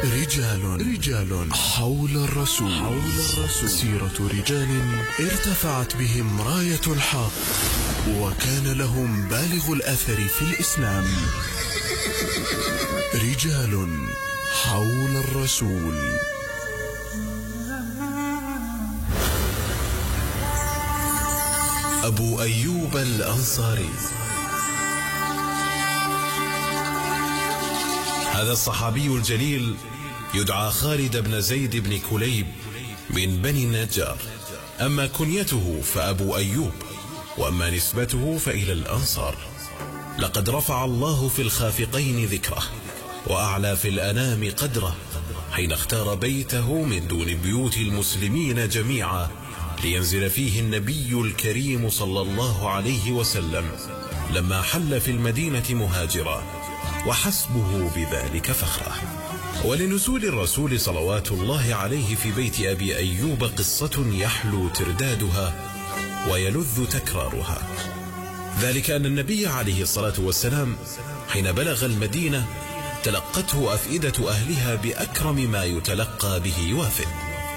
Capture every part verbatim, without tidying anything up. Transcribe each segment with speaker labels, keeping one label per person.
Speaker 1: رجال رجال حول الرسول حول الرسول سيرة رجال ارتفعت بهم راية الحق وكان لهم بالغ الأثر في الإسلام. رجال حول الرسول. أبو أيوب الأنصاري. هذا الصحابي الجليل يدعى خالد بن زيد بن كليب من بني النجار. أما كنيته فأبو أيوب، وأما نسبته فإلى الأنصار. لقد رفع الله في الخافقين ذكره وأعلى في الأنام قدره حين اختار بيته من دون بيوت المسلمين جميعا لينزل فيه النبي الكريم صلى الله عليه وسلم لما حل في المدينة مهاجرا، وحسبه بذلك فخرا. ولنزول الرسول صلوات الله عليه في بيت أبي أيوب قصة يحلو تردادها ويلذ تكرارها. ذلك أن النبي عليه الصلاة والسلام حين بلغ المدينة تلقته أفئدة أهلها بأكرم ما يتلقى به وافد،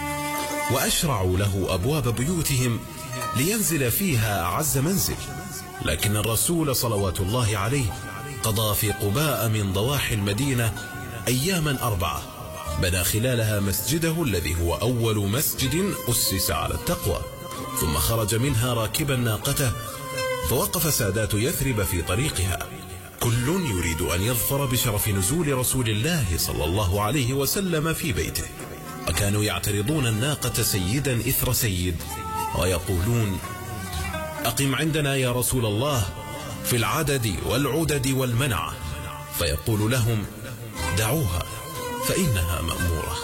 Speaker 1: وأشرعوا له أبواب بيوتهم لينزل فيها أعز منزل. لكن الرسول صلوات الله عليه قضى في قباء من ضواحي المدينة أياما أربعة، بنى خلالها مسجده الذي هو أول مسجد أسس على التقوى، ثم خرج منها راكبا ناقته، فوقف سادات يثرب في طريقها كل يريد أن يظفر بشرف نزول رسول الله صلى الله عليه وسلم في بيته. وكانوا يعترضون الناقة سيدا إثر سيد ويقولون: أقم عندنا يا رسول الله في العدد والعدد والمنعة. فيقول لهم: دعوها فإنها مأمورة.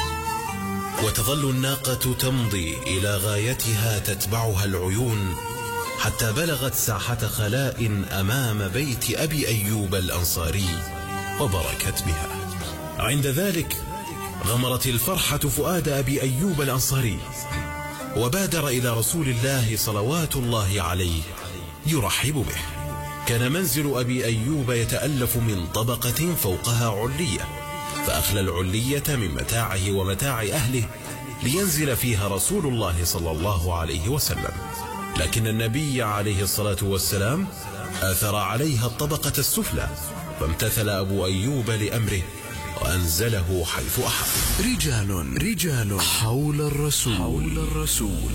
Speaker 1: وتظل الناقة تمضي إلى غايتها تتبعها العيون حتى بلغت ساحة خلاء أمام بيت أبي أيوب الأنصاري وبركت بها. عند ذلك غمرت الفرحة فؤاد أبي أيوب الأنصاري، وبادر إلى رسول الله صلوات الله عليه يرحب به. كان منزل أبي أيوب يتألف من طبقة فوقها علية، فأخلى العلية من متاعه ومتاع أهله لينزل فيها رسول الله صلى الله عليه وسلم. لكن النبي عليه الصلاة والسلام آثر عليها الطبقة السفلى، فامتثل أبو أيوب لأمره وأنزله حيث أحب. رجال رجال حول الرسول حول الرسول.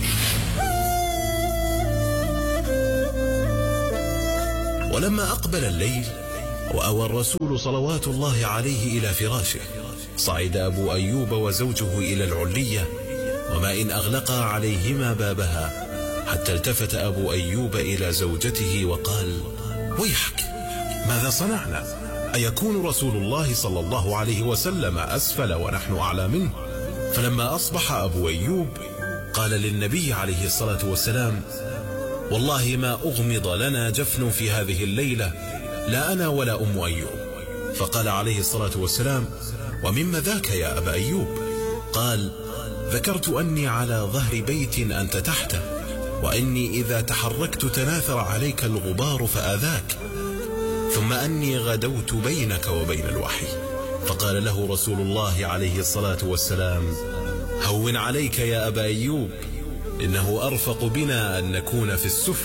Speaker 1: ولما أقبل الليل وأوى الرسول صلوات الله عليه إلى فراشه، صعد أبو أيوب وزوجه إلى العلية، وما إن أغلقا عليهما بابها حتى التفت أبو أيوب إلى زوجته وقال: ويحك، ماذا صنعنا؟ أيكون رسول الله صلى الله عليه وسلم أسفل ونحن أعلى منه؟ فلما أصبح أبو أيوب قال للنبي عليه الصلاة والسلام: والله ما أغمض لنا جفن في هذه الليلة، لا أنا ولا أم أيوب. فقال عليه الصلاة والسلام: ومما ذاك يا أبا أيوب؟ قال: ذكرت أني على ظهر بيت أنت تحته، وأني إذا تحركت تناثر عليك الغبار فآذاك، ثم أني غدوت بينك وبين الوحي. فقال له رسول الله عليه الصلاة والسلام: هون عليك يا أبا أيوب، إنه أرفق بنا أن نكون في السفل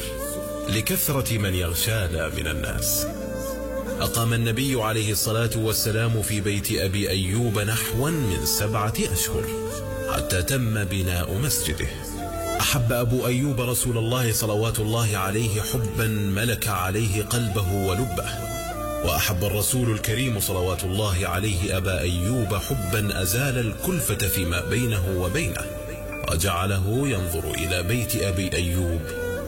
Speaker 1: لكثرة من يغشانا من الناس. أقام النبي عليه الصلاة والسلام في بيت أبي أيوب نحوا من سبعة أشهر حتى تم بناء مسجده. أحب أبو أيوب رسول الله صلوات الله عليه حبا ملك عليه قلبه ولبه، وأحب الرسول الكريم صلوات الله عليه أبا أيوب حبا أزال الكلفة فيما بينه وبينه، وجعله ينظر إلى بيت أبي أيوب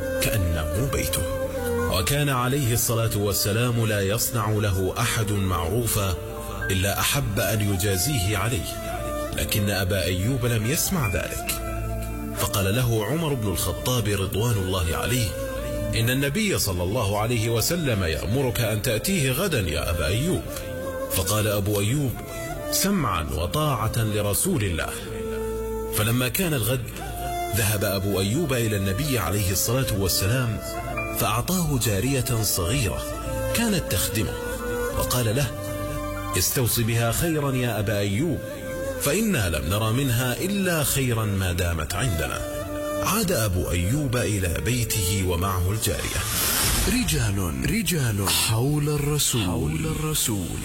Speaker 1: كأنه بيته. وكان عليه الصلاة والسلام لا يصنع له أحد معروفا إلا أحب أن يجازيه عليه، لكن أبا أيوب لم يسمع ذلك. فقال له عمر بن الخطاب رضوان الله عليه: إن النبي صلى الله عليه وسلم يأمرك أن تأتيه غدا يا أبا أيوب. فقال أبو أيوب: سمعا وطاعة لرسول الله. فلما كان الغد ذهب أبو أيوب إلى النبي عليه الصلاة والسلام فأعطاه جارية صغيرة كانت تخدمه، وقال له: استوص بها خيرا يا أبا أيوب، فإنا لم نرى منها إلا خيرا ما دامت عندنا. عاد أبو أيوب إلى بيته ومعه الجارية.
Speaker 2: رجال رجال حول الرسول حول الرسول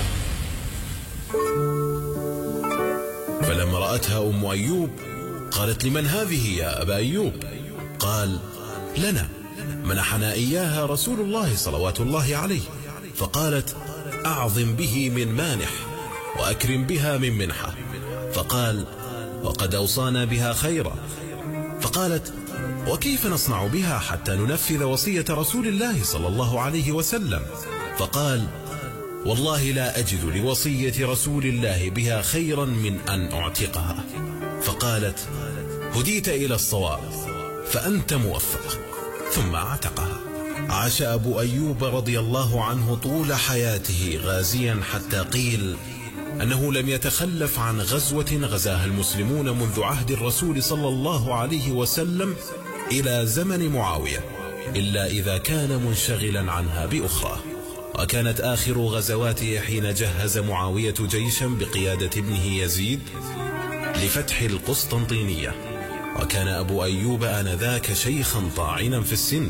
Speaker 1: فلما رأتها أم أيوب قالت: لمن هذه يا أبا أيوب؟ قال: لنا، منحنا إياها رسول الله صلوات الله عليه. فقالت: أعظم به من مانح وأكرم بها من منحة. فقال: وقد أوصانا بها خيرا. فقالت: وكيف نصنع بها حتى ننفذ وصية رسول الله صلى الله عليه وسلم؟ فقال: والله لا أجد لوصية رسول الله بها خيرا من أن أعتقها. فقالت: هديت إلى الصواب فأنت موفق. ثم اعتقها. عاش أبو أيوب رضي الله عنه طول حياته غازيا، حتى قيل أنه لم يتخلف عن غزوة غزاها المسلمون منذ عهد الرسول صلى الله عليه وسلم إلى زمن معاوية، إلا إذا كان منشغلا عنها بأخرى. وكانت آخر غزواته حين جهز معاوية جيشا بقيادة ابنه يزيد لفتح القسطنطينية. وكان أبو أيوب آنذاك شيخا طاعنا في السن،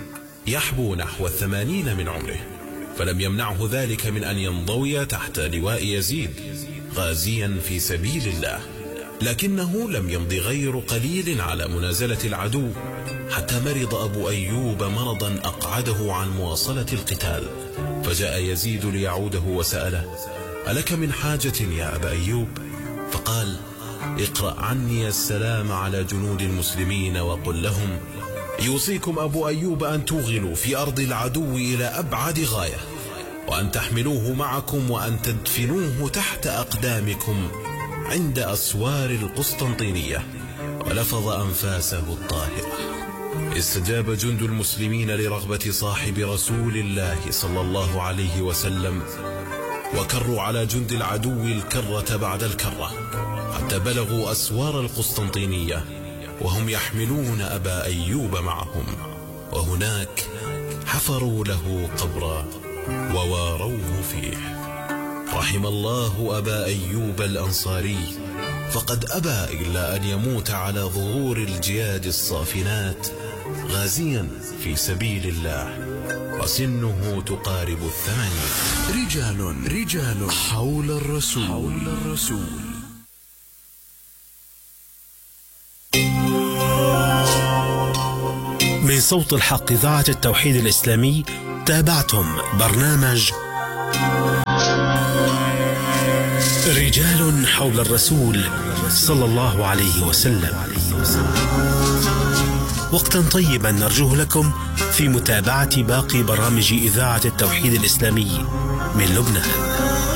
Speaker 1: يحبو نحو الثمانين من عمره، فلم يمنعه ذلك من أن ينضوي تحت لواء يزيد غازيا في سبيل الله. لكنه لم يمض غير قليل على منازلة العدو حتى مرض أبو أيوب مرضا أقعده عن مواصلة القتال. فجاء يزيد ليعوده وسأله: ألك من حاجة يا أبا أيوب؟ فقال: اقرأ عني السلام على جنود المسلمين وقل لهم: يوصيكم أبو أيوب أن توغلوا في أرض العدو إلى أبعد غاية، وأن تحملوه معكم وأن تدفنوه تحت أقدامكم عند أسوار القسطنطينية. ولفظ أنفاسه الطاهرة. استجاب جند المسلمين لرغبة صاحب رسول الله صلى الله عليه وسلم، وكروا على جند العدو الكرة بعد الكرة حتى بلغوا أسوار القسطنطينية وهم يحملون أبا أيوب معهم. وهناك حفروا له قبرا وواروه فيه. رحم الله أبا أيوب الأنصاري، فقد أبى إلا أن يموت على ظهور الجياد الصافنات غازيا في سبيل الله، وسنه تقارب الثمانين.
Speaker 2: رجال رجال حول الرسول حول الرسول
Speaker 3: من صوت الحق إذاعة التوحيد الإسلامي تابعتم برنامج رجال حول الرسول صلى الله عليه وسلم. وقتا طيبا نرجوه لكم في متابعة باقي برامج إذاعة التوحيد الإسلامي من لبنان.